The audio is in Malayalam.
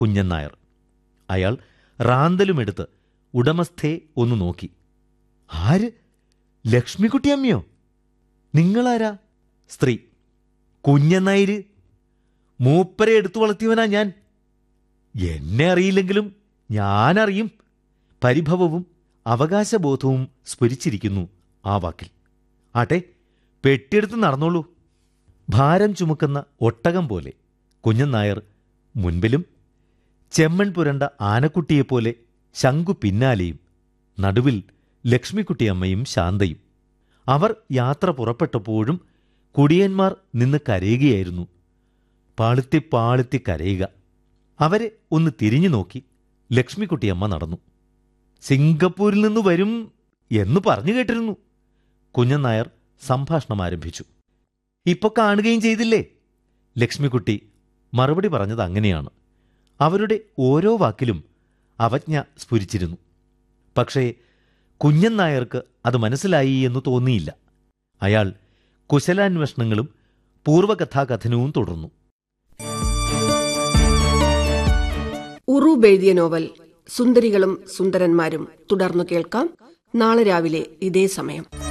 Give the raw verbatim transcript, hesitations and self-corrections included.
കുഞ്ഞൻ നായർ. അയാൾ റാന്തലുമെടുത്ത് ഉടമസ്ഥയെ ഒന്ന് നോക്കി. ആര്? ലക്ഷ്മിക്കുട്ടിയമ്മയോ? നിങ്ങളാരാ? സ്ത്രീ. കുഞ്ഞൻ നായര്. മൂപ്പരെ എടുത്തു വളർത്തിയവനാ ഞാൻ. എന്നെ അറിയില്ലെങ്കിലും ഞാനറിയും. പരിഭവവും അവകാശബോധവും സ്ഫുരിച്ചിരിക്കുന്നു ആ വാക്കിൽ. ആട്ടെ, പെട്ടിയെടുത്ത് നടന്നോളൂ. ഭാരം ചുമക്കുന്ന ഒട്ടകം പോലെ കുഞ്ഞൻ നായർ മുൻപിലും, ചെമ്മൺ പുരണ്ട ആനക്കുട്ടിയെപ്പോലെ ശങ്കു പിന്നാലെയും, നടുവിൽ ലക്ഷ്മിക്കുട്ടിയമ്മയും ശാന്തയും. അവർ യാത്ര പുറപ്പെട്ടപ്പോഴും കുടിയന്മാർ നിന്ന് കരയുകയായിരുന്നു. പാളുത്തി പാളുത്തി കരയുക. അവരെ ഒന്ന് തിരിഞ്ഞു നോക്കി ലക്ഷ്മിക്കുട്ടിയമ്മ നടന്നു. സിംഗപ്പൂരിൽ നിന്ന് വരും എന്ന് പറഞ്ഞു കേട്ടിരുന്നു. കുഞ്ഞൻ നായർ സംഭാഷണം ആരംഭിച്ചു. ഇപ്പൊ കാണുകയും ചെയ്തില്ലേ? ലക്ഷ്മിക്കുട്ടി മറുപടി പറഞ്ഞത് അങ്ങനെയാണ്. അവരുടെ ഓരോ വാക്കിലും അവജ്ഞ സ്ഫുരിച്ചിരുന്നു. പക്ഷേ കുഞ്ഞൻ നായർക്ക് അത് മനസ്സിലായി എന്ന് തോന്നിയില്ല. അയാൾ കുശലാന്വേഷണങ്ങളും പൂർവകഥാകഥനവും തുടർന്നു. ഉറൂബ് എഴുതിയ നോവൽ സുന്ദരികളും സുന്ദരന്മാരും തുടർന്നു കേൾക്കാം നാളെ രാവിലെ ഇതേ സമയം.